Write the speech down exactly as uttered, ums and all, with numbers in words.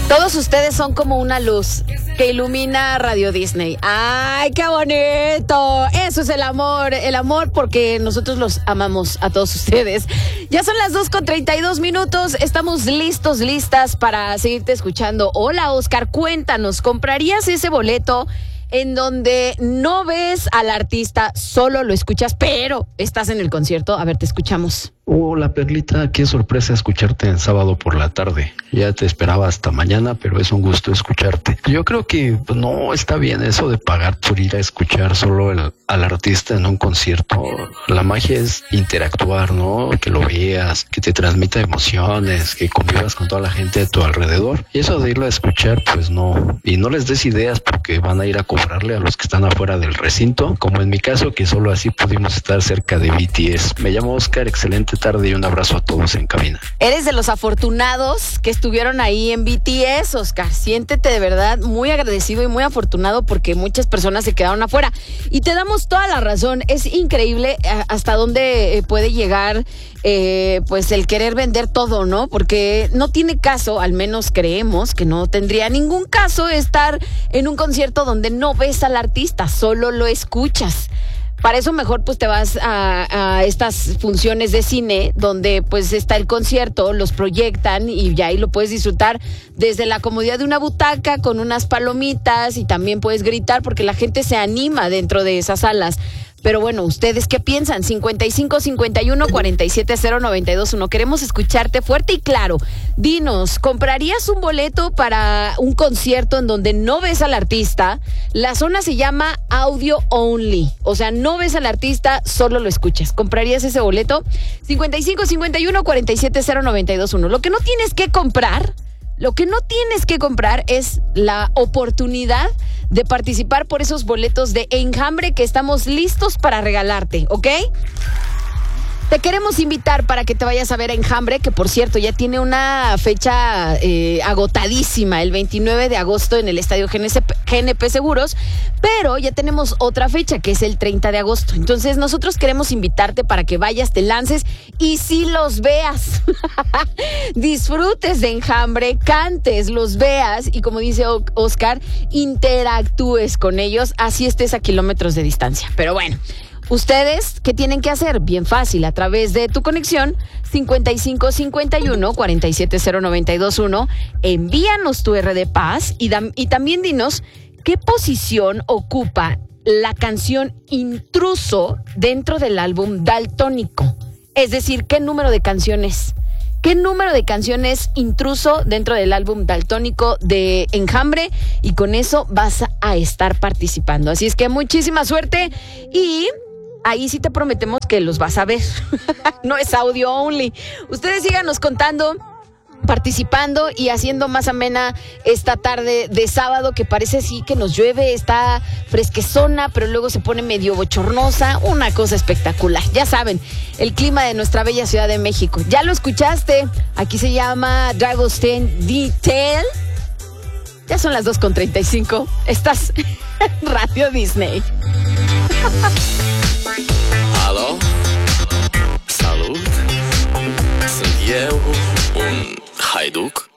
Todos ustedes son como una luz que ilumina Radio Disney. ¡Ay, qué bonito! Eso es el amor, el amor porque nosotros los amamos a todos ustedes. Ya son las dos con treinta y dos minutos, estamos listos, listas para seguirte escuchando. Hola, Oscar, cuéntanos, ¿comprarías ese boleto en donde no ves al artista, solo lo escuchas, pero estás en el concierto? A ver, te escuchamos. Hola, Perlita, qué sorpresa escucharte en sábado por la tarde. Ya te esperaba hasta mañana, pero es un gusto escucharte. Yo creo que pues, no está bien eso de pagar por ir a escuchar solo el, al artista en un concierto. La magia es interactuar, ¿no? Que lo veas, que te transmita emociones, que convivas con toda la gente de tu alrededor. Y eso de irlo a escuchar, pues no. Y no les des ideas porque van a ir a cobrarle a los que están afuera del recinto, como en mi caso, que solo así pudimos estar cerca de B T S. Me llamo Oscar, excelente tarde y un abrazo a todos en cabina. Eres de los afortunados que estuvieron ahí en B T S, Oscar. Siéntete de verdad muy agradecido y muy afortunado porque muchas personas se quedaron afuera. Y te damos toda la razón. Es increíble hasta dónde puede llegar eh, pues el querer vender todo, ¿no? Porque no tiene caso, al menos creemos que no tendría ningún caso estar en un concierto donde no ves al artista, solo lo escuchas. Para eso mejor pues te vas a, a estas funciones de cine donde pues está el concierto, los proyectan y ya ahí lo puedes disfrutar desde la comodidad de una butaca con unas palomitas y también puedes gritar porque la gente se anima dentro de esas salas. Pero bueno, ¿ustedes qué piensan? cincuenta y cinco, cincuenta y uno, cuarenta y siete, cero, noventa y dos, uno. Queremos escucharte fuerte y claro. Dinos, ¿comprarías un boleto para un concierto en donde no ves al artista? La zona se llama audio only. O sea, no ves al artista, solo lo escuchas. ¿Comprarías ese boleto? cincuenta y cinco, cincuenta y uno, cuarenta y siete, cero, noventa y dos, uno. Lo que no tienes que comprar... Lo que no tienes que comprar es la oportunidad de participar por esos boletos de Enjambre que estamos listos para regalarte, ¿ok? Te queremos invitar para que te vayas a ver a Enjambre, que por cierto ya tiene una fecha eh, agotadísima, el veintinueve de agosto en el Estadio G N P Seguros, pero ya tenemos otra fecha que es el treinta de agosto. Entonces nosotros queremos invitarte para que vayas, te lances y sí los veas. Disfrutes de Enjambre, cantes, los veas y como dice Oscar, interactúes con ellos, así estés a kilómetros de distancia. Pero bueno, ¿ustedes qué tienen que hacer? Bien fácil, a través de tu conexión cincuenta y cinco, cincuenta y uno, cuarenta y siete, cero, noventa y dos, uno, envíanos tu R de Paz y, da, y también dinos qué posición ocupa la canción Intruso dentro del álbum Daltónico. Es decir, ¿qué número de canciones? ¿Qué número de canciones Intruso dentro del álbum Daltónico de Enjambre? Y con eso vas a estar participando. Así es que muchísima suerte y ahí sí te prometemos que los vas a ver. No es audio only. Ustedes síganos contando, participando y haciendo más amena esta tarde de sábado que parece sí que nos llueve, está fresquezona, pero luego se pone medio bochornosa, una cosa espectacular. Ya saben, el clima de nuestra bella Ciudad de México. Ya lo escuchaste, aquí se llama Dragonstein Detail. Ya son las dos con treinta y cinco. Estás en Radio Disney. Hallo, salut, sunt eu, un haiduc